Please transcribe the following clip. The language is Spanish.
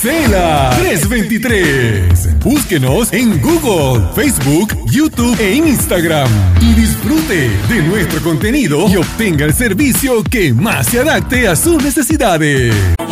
Cela 323. Búsquenos en Google, Facebook, YouTube e Instagram y disfrute de nuestro contenido y obtenga el servicio que más se adapte a sus necesidades.